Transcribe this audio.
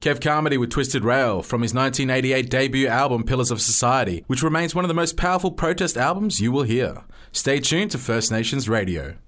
Kev Carmody with Twisted Rail from his 1988 debut album Pillars of Society, which remains one of the most powerful protest albums you will hear. Stay tuned to First Nations Radio.